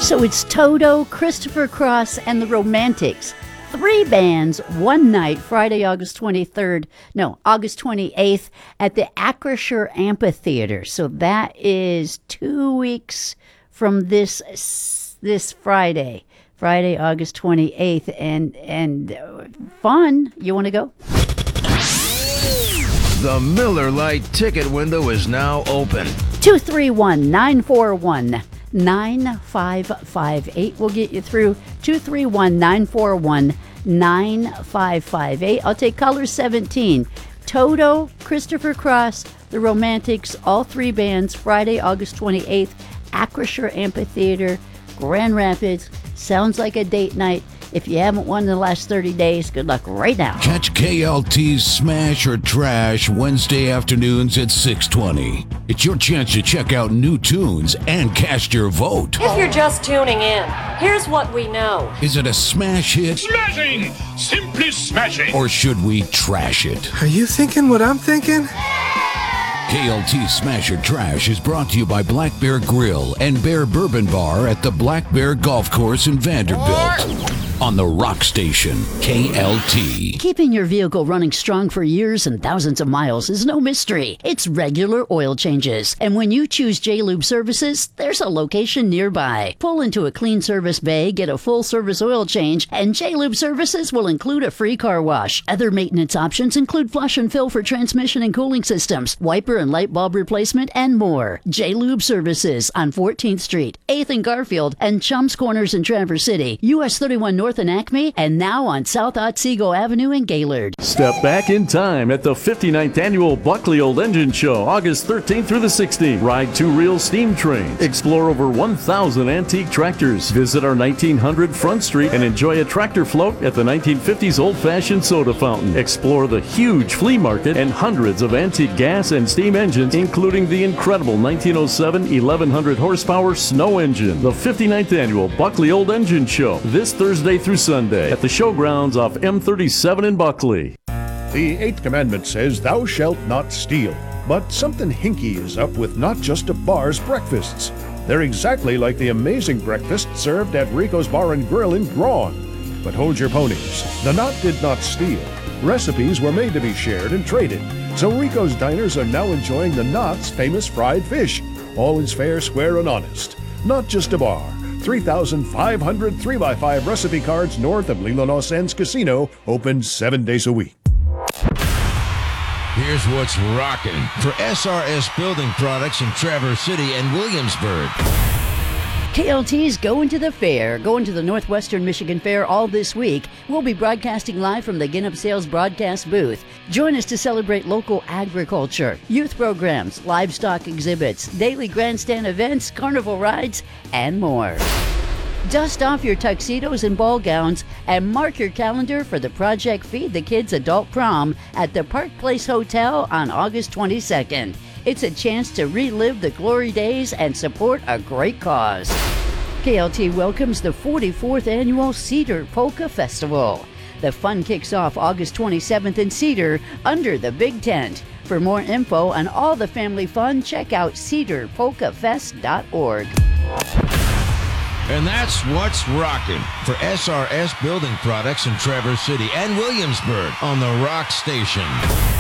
So it's Toto, Christopher Cross, and the Romantics. 3 bands, one night, Friday, August 28th at the Acrisure Amphitheater. So that is 2 weeks from this Friday, August 28th, and fun. You want to go? The Miller Lite ticket window is now open. 231-941-9558 will get you through. 231-941-9558. I'll take caller 17. Toto, Christopher Cross, the Romantics, all 3 bands, Friday, August 28th, Acrisure Amphitheater, Grand Rapids. Sounds like a date night. If you haven't won in the last 30 days, good luck right now. Catch KLT's Smash or Trash Wednesday afternoons at 6:20. It's your chance to check out new tunes and cast your vote. If you're just tuning in, here's what we know. Is it a smash hit? Smashing! Simply smashing! Or should we trash it? Are you thinking what I'm thinking? KLT Smash or Trash is brought to you by Black Bear Grill and Bear Bourbon Bar at the Black Bear Golf Course in Vanderbilt. On the Rock Station, KLT. Keeping your vehicle running strong for years and thousands of miles is no mystery. It's regular oil changes. And when you choose J-Lube Services, there's a location nearby. Pull into a clean service bay, get a full service oil change, and J-Lube Services will include a free car wash. Other maintenance options include flush and fill for transmission and cooling systems, wiper and light bulb replacement, and more. J-Lube Services on 14th Street, 8th and Garfield, and Chums Corners in Traverse City, US 31 North in Acme, and now on South Otsego Avenue in Gaylord. Step back in time at the 59th Annual Buckley Old Engine Show, August 13th through the 16th. Ride 2 real steam trains. Explore over 1,000 antique tractors. Visit our 1900 Front Street and enjoy a tractor float at the 1950s old-fashioned soda fountain. Explore the huge flea market and hundreds of antique gas and steam engines, including the incredible 1907 1100 horsepower snow engine. The 59th Annual Buckley Old Engine Show, this Thursday through Sunday at the showgrounds off M37 in Buckley. The 8th commandment says, "Thou shalt not steal." But something hinky is up with Not Just a Bar's breakfasts. They're exactly like the amazing breakfast served at Rico's Bar and Grill in Braun. But hold your ponies. The Knot did not steal. Recipes were made to be shared and traded. So Rico's diners are now enjoying the Knot's famous fried fish. All is fair, square, and honest. Not Just a Bar. 3,500 3x5 recipe cards north of Leland Sands Casino, open 7 days a week. Here's what's rocking for SRS Building Products in Traverse City and Williamsburg. KLT's going to the fair, going to the Northwestern Michigan Fair all this week. We'll be broadcasting live from the Ginnop Sales broadcast booth. Join us to celebrate local agriculture, youth programs, livestock exhibits, daily grandstand events, carnival rides, and more. Dust off your tuxedos and ball gowns and mark your calendar for the Project Feed the Kids Adult Prom at the Park Place Hotel on August 22nd. It's a chance to relive the glory days and support a great cause. KLT welcomes the 44th Annual Cedar Polka Festival. The fun kicks off August 27th in Cedar under the Big Tent. For more info on all the family fun, check out cedarpolkafest.org. And that's what's rocking for SRS Building Products in Traverse City and Williamsburg on the Rock Station.